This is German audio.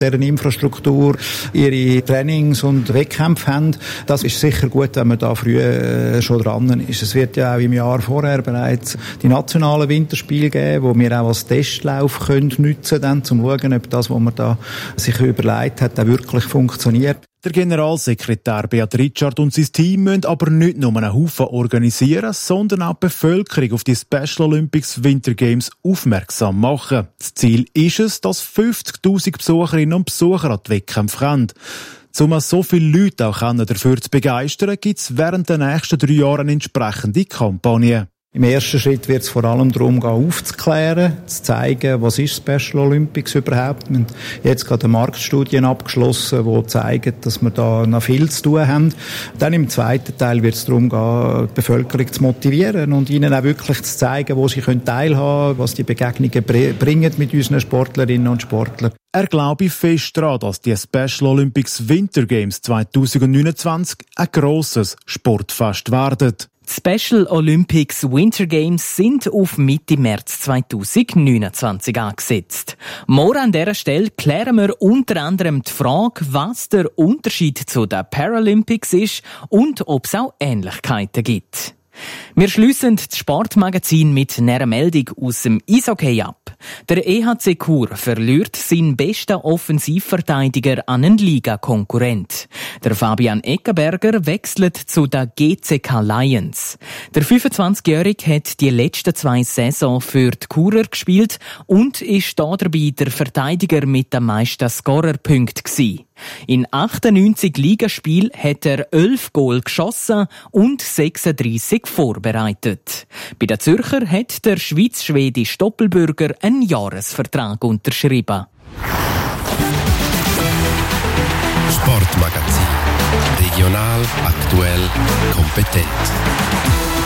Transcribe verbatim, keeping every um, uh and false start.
deren Infrastruktur, ihre Trainings und Wettkämpfe haben. Das ist sicher gut, wenn man da früh äh, schon dran ist. Es wird ja auch im Jahr vorher bereits die nationalen Winterspiele geben, wo wir auch als Testlauf können nutzen können, um zu schauen, ob das, was man da sich überlegt hat, auch wirklich funktioniert. Der Generalsekretär Beat Richard und sein Team müssen aber nicht nur einen Haufen organisieren, sondern auch die Bevölkerung auf die Special Olympics Winter Games aufmerksam machen. Das Ziel ist es, dass fünfzigtausend Besucherinnen und Besucher an die Wettkämpfe kommen. Um so viele Leute auch dafür zu begeistern, gibt es während der nächsten drei Jahre eine entsprechende Kampagne. Im ersten Schritt wird es vor allem darum gehen, aufzuklären, zu zeigen, was ist Special Olympics überhaupt. Wir haben jetzt gerade Marktstudien abgeschlossen, die zeigen, dass wir da noch viel zu tun haben. Dann im zweiten Teil wird es darum gehen, die Bevölkerung zu motivieren und ihnen auch wirklich zu zeigen, wo sie teilhaben können, was die Begegnungen bringen mit unseren Sportlerinnen und Sportlern. Er glaube fest daran, dass die Special Olympics Winter Games zwanzig neunundzwanzig ein grosses Sportfest werden. Die Special Olympics Winter Games sind auf Mitte März zwanzig neunundzwanzig angesetzt. Morgen an dieser Stelle klären wir unter anderem die Frage, was der Unterschied zu den Paralympics ist und ob es auch Ähnlichkeiten gibt. Wir schliessen das Sportmagazin mit einer Meldung aus dem Eishockey ab. Der E H C Chur verliert seinen besten Offensivverteidiger an einen Liga-Konkurrent. Der Fabian Eckenberger wechselt zu den G C K Lions. Der fünfundzwanzigjährige hat die letzten zwei Saisons für die Churer gespielt und ist da dabei der Verteidiger mit den meisten Scorerpunkten gewesen. In achtundneunzig Ligaspielen hat er elf Goal geschossen und sechsunddreissig vorbereitet. Bei den Zürcher hat der schweiz-schwedische Doppelbürger einen Jahresvertrag unterschrieben. Sportmagazin. Regional, aktuell, kompetent.